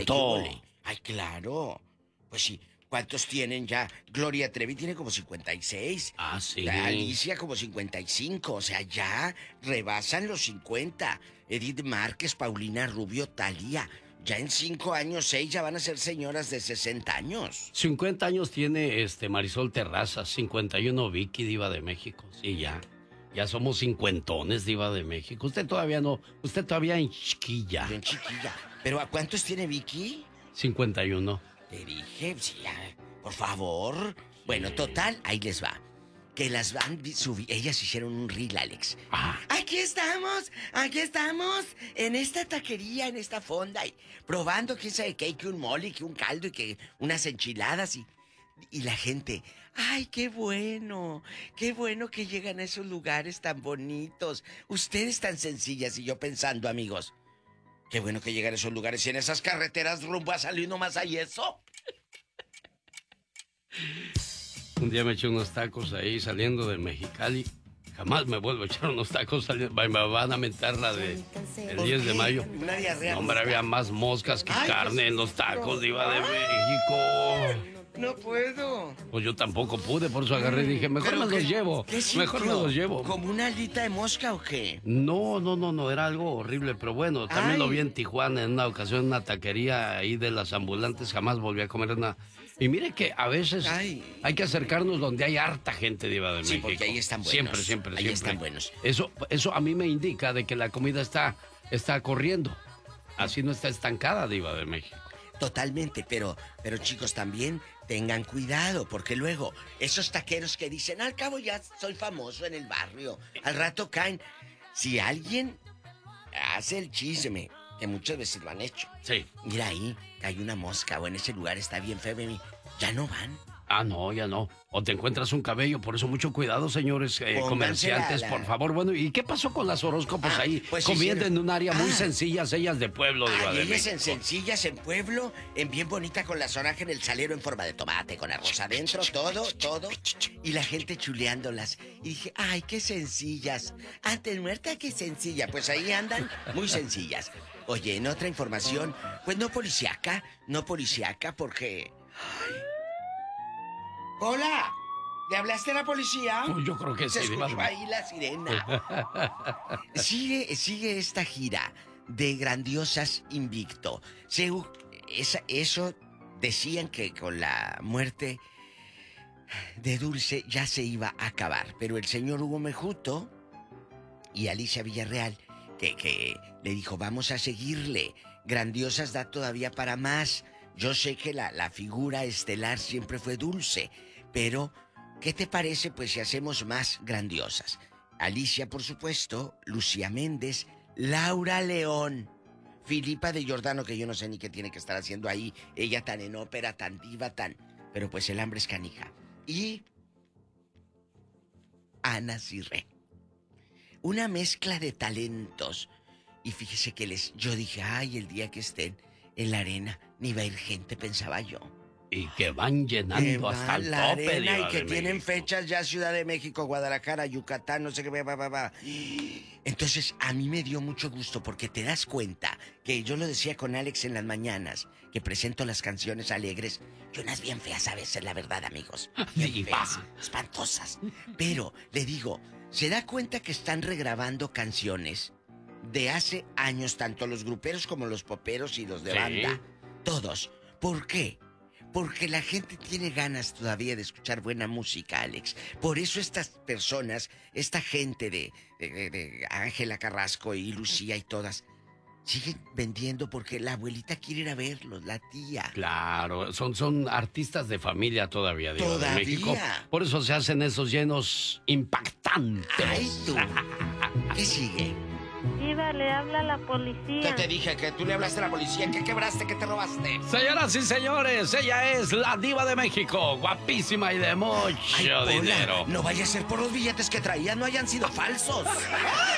cierto. Ay, claro. Pues sí. ¿Cuántos tienen ya? Gloria Trevi tiene como 56. Ah, sí. Alicia como 55. O sea, ya rebasan los 50. Edith Márquez, Paulina Rubio, Thalía. Ya en 5 años, 6 ya van a ser señoras de 60 años. 50 años tiene Marisol Terrazas, 51 Vicky, diva de México. Sí, ya. Ya somos cincuentones, diva de México. Usted todavía no, usted todavía en chiquilla. Bien chiquilla. ¿Pero a cuántos tiene Vicky? 51. Te dije, sí, ya, por favor. Sí. Bueno, total, ahí les va. Que las van ellas hicieron un reel, Alex. Aquí estamos, en esta taquería, en esta fonda, y probando quién sabe qué, que un mole, que un caldo y que unas enchiladas y la gente, ay, qué bueno que llegan a esos lugares tan bonitos. Ustedes tan sencillas, y yo pensando, amigos, qué bueno que llegan a esos lugares y en esas carreteras rumbo a Salí nomás hay eso. Un día me eché unos tacos ahí saliendo de Mexicali. Jamás me vuelvo a echar unos tacos saliendo. Me van a mentar la de el 10 de mayo. Una diarrea. No, hombre, había más moscas que carne en los tacos, diva de México. No puedo. Pues yo tampoco pude, por eso agarré y dije, mejor me los llevo. Mejor me los llevo. ¿Como una alita de mosca o qué? No, era algo horrible, pero bueno, también lo vi en Tijuana en una ocasión, en una taquería ahí de las ambulantes, jamás volví a comer una. Y mire que a veces hay que acercarnos donde hay harta gente, diva de México. Sí, porque ahí están buenos. Siempre. Ahí están buenos. Eso a mí me indica de que la comida está corriendo. Así no está estancada, diva de México. Totalmente, pero chicos, también tengan cuidado, porque luego esos taqueros que dicen, al cabo ya soy famoso en el barrio, al rato caen. Si alguien hace el chisme, que muchas veces lo han hecho. Sí. Mira ahí, cae una mosca o en ese lugar está bien feo, ya no van. Ah, no, ya no. O te encuentras un cabello, por eso mucho cuidado, señores comerciantes, por favor. Bueno, ¿y qué pasó con las horóscopos ahí? Pues comiendo en un área muy sencillas, ellas de pueblo, diva de ellas México. en sencillas, en pueblo, en bien bonita con la sonaja en el salero en forma de tomate, con arroz adentro, todo. Y la gente chuleándolas. Y dije, ay, qué sencillas. Antes muerta, qué sencilla. Pues ahí andan, muy sencillas. Oye, en otra información, pues no policíaca, porque... Ay. ¡Hola! ¿Le hablaste a la policía? Pues yo creo que se sí. escuchó ahí la sirena. Sigue esta gira de Grandiosas Invicto. Eso decían que con la muerte de Dulce ya se iba a acabar. Pero el señor Hugo Mejuto y Alicia Villarreal, que le dijo, vamos a seguirle. Grandiosas da todavía para más. Yo sé que la figura estelar siempre fue Dulce, pero ¿qué te parece pues si hacemos más Grandiosas? Alicia, por supuesto, Lucía Méndez, Laura León, Filipa de Giordano, que yo no sé ni qué tiene que estar haciendo ahí, ella tan en ópera, tan diva, pero pues el hambre es canija. Y Ana Cirré. Una mezcla de talentos. Y fíjese que yo dije, ay, el día que estén en la arena, ni va a ir gente, pensaba yo. Y que van llenando hasta el la tope, arena, diva y que de tienen México. fechas ya Ciudad de México, Guadalajara, Yucatán, no sé qué, va. Entonces, a mí me dio mucho gusto porque te das cuenta que yo lo decía con Alex en las mañanas, que presento las canciones alegres, y unas bien feas a veces, la verdad, amigos. Bien feas, espantosas. Pero, le digo, se da cuenta que están regrabando canciones de hace años, tanto los gruperos como los poperos y los de banda. Todos. ¿Por qué? Porque la gente tiene ganas todavía de escuchar buena música, Alex. Por eso estas personas, esta gente de Ángela Carrasco y Lucía y todas, siguen vendiendo porque la abuelita quiere ir a verlos, la tía. Claro, son artistas de familia todavía, diva de México. Por eso se hacen esos llenos impactantes. ¡Ay, tú! ¿Qué sigue? Diva, le habla la policía. ¿Qué te dije? Que tú le hablaste a la policía. ¿Qué quebraste? ¿Qué te robaste? Señoras y señores, ella es la diva de México. Guapísima y de mucho dinero. No vaya a ser por los billetes que traía, no hayan sido falsos.